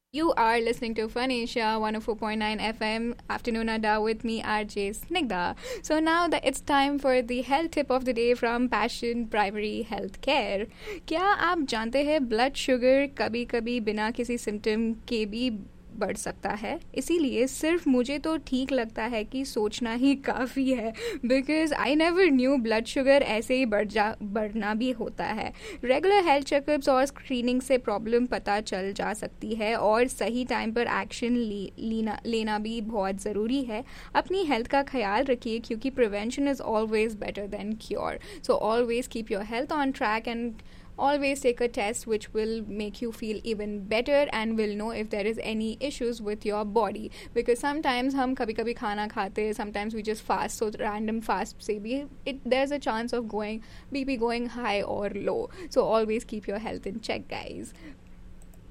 You are listening to Fun Asia 104.9 FM Afternoon Adda with me RJ Snigdha. So now that it's time for the health tip of the day from Passion Primary Health Care. क्या आप जानते हैं blood sugar कभी कभी बिना किसी symptom के भी बढ़ सकता है, इसीलिए सिर्फ मुझे तो ठीक लगता है कि सोचना ही काफ़ी है, because I never knew blood sugar ऐसे ही बढ़ना भी होता है. रेगुलर हेल्थ चेकअप्स और स्क्रीनिंग से प्रॉब्लम पता चल जा सकती है और सही टाइम पर एक्शन लेना भी बहुत ज़रूरी है. अपनी हेल्थ का ख्याल रखिए क्योंकि prevention is always better than cure. So always keep your health on track and always take a test which will make you feel even better and will know if there is any issues with your body, because sometimes हम कभी कभी खाना खाते हैं, sometimes we just fast, so random fast से भी there's a chance of going BP going high or low. So always keep your health in check, guys.